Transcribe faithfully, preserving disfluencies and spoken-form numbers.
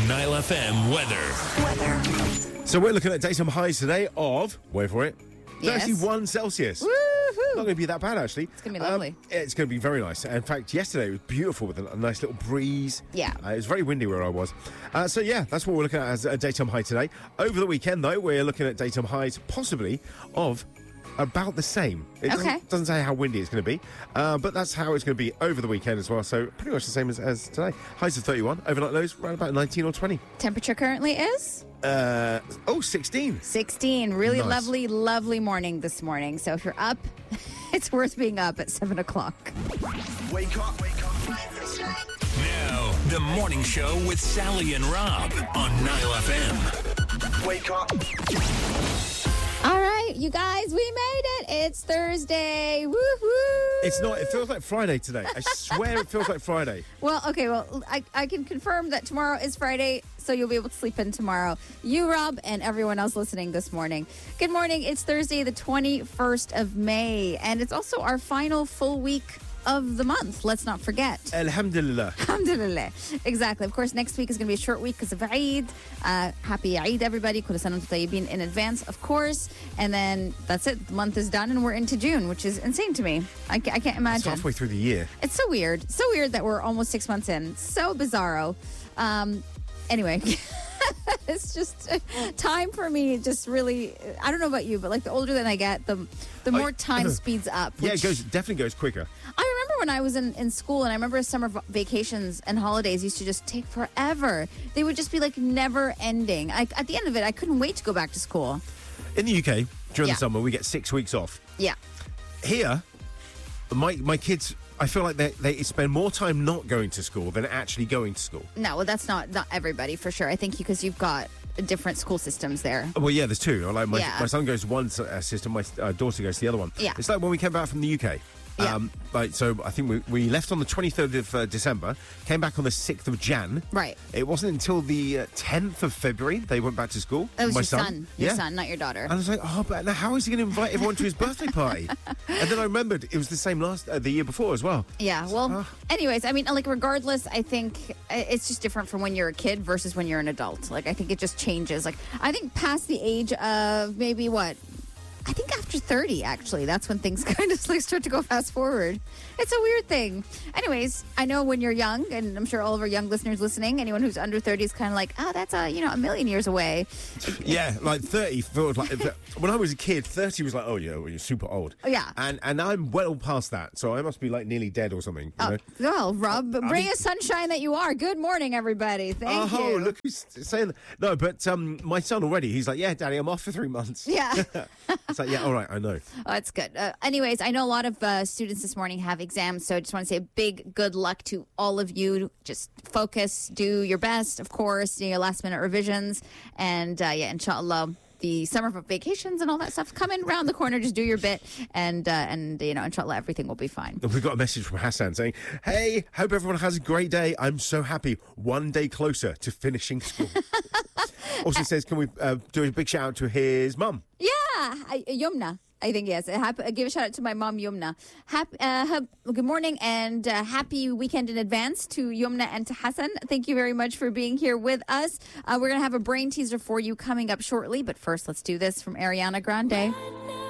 Nile F M weather. Weather. So we're looking at daytime highs today of, wait for it, Yes. thirty-one Celsius. Woohoo! Not going to be that bad, actually. It's going to be lovely. Um, it's going to be very nice. In fact, yesterday it was beautiful with a, a nice little breeze. Yeah. Uh, it was very windy where I was. Uh, so, yeah, that's what we're looking at as a daytime high today. Over the weekend, though, we're looking at daytime highs possibly of about the same. It Okay. doesn't, doesn't say how windy it's going to be, uh, but that's how it's going to be over the weekend as well. So pretty much the same as, as today. Highs of thirty-one, overnight lows around about nineteen or twenty. Temperature currently is Uh, oh, sixteen. sixteen. Really Nice. lovely, lovely morning this morning. So if you're up, it's worth being up at seven o'clock. Wake up, wake up. Now, the morning show with Sally and Rob on Nile F M. Wake up. All right, you guys, we made it. It's Thursday. Woo-hoo. It's not. It feels like Friday today. I swear it feels like Friday. Well, okay, well, I, I can confirm that tomorrow is Friday, so you'll be able to sleep in tomorrow. You, Rob, and everyone else listening this morning. Good morning. It's Thursday, the twenty-first of May, and it's also our final full week of the month. Let's not forget. Alhamdulillah. Alhamdulillah. Exactly. Of course, next week is going to be a short week because of Eid. Uh, happy Eid, everybody. Kul sana wa antum tayyibin in advance, of course. And then that's it. The month is done and we're into June, which is insane to me. I, ca- I can't It's imagine. halfway through the year. It's so weird. So weird that we're almost six months in. So bizarro. Um, anyway. It's just uh, time for me. Just really, I don't know about you, but like the older that I get, the the more I- time speeds up. Yeah, it which- goes definitely goes quicker. I remember when I was in, in school, and I remember summer v- vacations and holidays used to just take forever. They would just be like never ending. I, at the end of it, I couldn't wait to go back to school. In the U K, during Yeah. the summer, we get six weeks off. Yeah. Here, my my kids, I feel like they they spend more time not going to school than actually going to school. No, well, that's not not everybody for sure. I think because you've got different school systems there. Well, yeah, there's two. Like my, Yeah. my son goes to one uh, system, my uh, daughter goes to the other one. Yeah. It's like when we came back from the U K. Yeah. Um, like, so I think we, we left on the twenty-third of uh, December, came back on the sixth of Jan. Right. It wasn't until the uh, tenth of February they went back to school. That was my your son. Your yeah. son, not your daughter. And I was like, oh, but now how is he going to invite everyone to his birthday party? And then I remembered it was the same last uh, the year before as well. Yeah, well, Uh. anyways, I mean, like, regardless, I think uh, it's just different from when you're a kid versus when you're an adult. Like, I think it just changes. Like, I think past the age of maybe what? I think after thirty, actually, that's when things kind of like start to go fast forward. It's a weird thing. Anyways, I know when you're young, and I'm sure all of our young listeners listening, anyone who's under thirty is kind of like, oh, that's a, you know, a million years away. Yeah, like thirty feels like when I was a kid, thirty was like, oh yeah, well, you're super old. Oh, yeah. and and I'm well past that, so I must be like nearly dead or something. You Oh, know? well, Rob, bring mean- a sunshine that you are. Good morning, everybody. Thank oh, you. look who's saying that. No, but um, my son already, he's like, yeah, Daddy, I'm off for three months. Yeah. It's like, yeah, all right, I know. Oh, it's good. Uh, anyways, I know a lot of uh, students this morning have exams, so I just want to say a big good luck to all of you. Just focus, do your best, of course, do your last minute revisions, and uh, yeah, inshallah, the summer vacations and all that stuff coming around the corner. Just do your bit, and uh, and you know, inshallah, everything will be fine. We've got a message from Hassan saying, hey, hope everyone has a great day. I'm so happy. One day closer to finishing school. Also says, can we uh, do a big shout out to his mum? Yeah, I, Yumna. I think yes. Happy, give a shout out to my mom, Yumna. Happy, uh, hab- good morning and uh, happy weekend in advance to Yumna and to Hassan. Thank you very much for being here with us. Uh, we're going to have a brain teaser for you coming up shortly, but first let's do this from Ariana Grande.